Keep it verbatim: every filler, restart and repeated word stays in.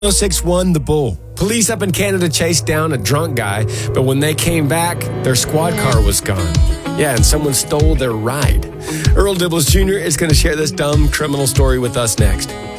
oh six one The Bull. Police up in Canada chased down a drunk guy, but when they came back, their squad car was gone. Yeah, and someone stole their ride. Earl Dibbles Junior is going to share this dumb criminal story with us next.